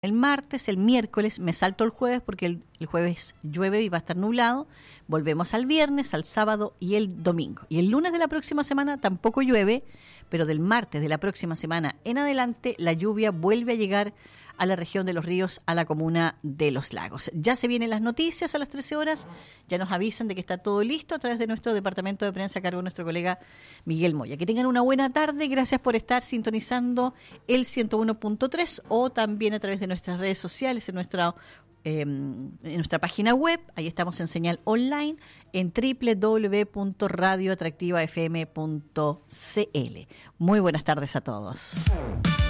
el martes, el miércoles, me salto el jueves porque el jueves llueve y va a estar nublado. Volvemos al viernes, al sábado y el domingo. Y el lunes de la próxima semana tampoco llueve, pero del martes de la próxima semana en adelante la lluvia vuelve a llegar a la región de Los Ríos, a la comuna de Los Lagos. Ya se vienen las noticias a las 13 horas, ya nos avisan de que está todo listo a través de nuestro departamento de prensa a cargo de nuestro colega Miguel Moya. Que tengan una buena tarde, gracias por estar sintonizando el 101.3 o también a través de nuestras redes sociales, en nuestra página web. Ahí estamos en señal online en www.radioatractivafm.cl. Muy buenas tardes a todos.